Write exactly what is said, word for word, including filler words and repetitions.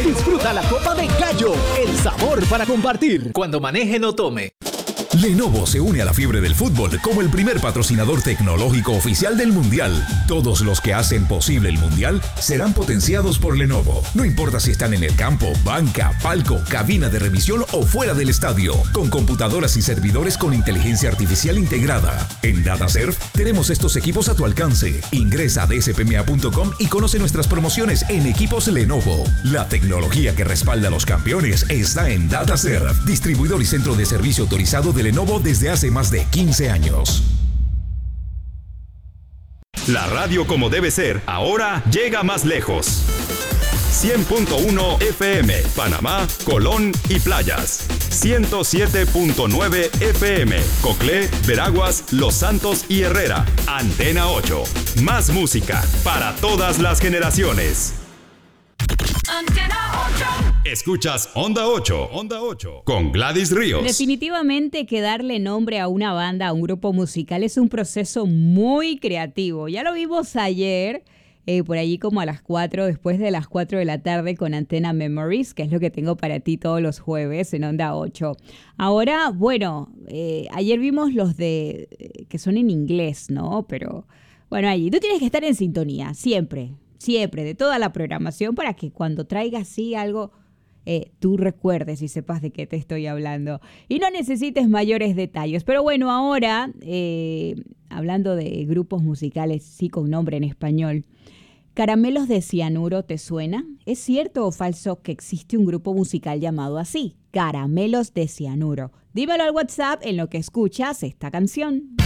Disfruta la Copa de Gallo, el sabor para compartir. Cuando maneje, no tome. Lenovo se une a la fiebre del fútbol como el primer patrocinador tecnológico oficial del Mundial. Todos los que hacen posible el Mundial serán potenciados por Lenovo. No importa si están en el campo, banca, palco, cabina de revisión o fuera del estadio. Con computadoras y servidores con inteligencia artificial integrada. En DataServe tenemos estos equipos a tu alcance. Ingresa a d s p m a punto com y conoce nuestras promociones en equipos Lenovo. La tecnología que respalda a los campeones está en DataServe, distribuidor y centro de servicio autorizado de Lenovo desde hace más de quince años. La radio como debe ser, ahora llega más lejos. cien punto uno F M, Panamá, Colón y Playas. ciento siete punto nueve F M, Coclé, Veraguas, Los Santos y Herrera. Antena ocho. Más música para todas las generaciones. Antena ocho. Escuchas Onda ocho, Onda ocho, con Gladys Ríos. Definitivamente que darle nombre a una banda, a un grupo musical, es un proceso muy creativo. Ya lo vimos ayer, eh, por allí como a las cuatro, después de las cuatro de la tarde con Antena Memories, que es lo que tengo para ti todos los jueves en Onda ocho. Ahora, bueno, eh, ayer vimos los de eh, que son en inglés, ¿no? Pero bueno, allí tú tienes que estar en sintonía, siempre, siempre, de toda la programación para que cuando traiga así algo... Eh, tú recuerdes y sepas de qué te estoy hablando y no necesites mayores detalles. Pero bueno, ahora eh, hablando de grupos musicales, sí, con nombre en español, ¿Caramelos de Cianuro te suena? ¿Es cierto o falso que existe un grupo musical llamado así? Caramelos de Cianuro. Dímelo al WhatsApp en lo que escuchas esta canción.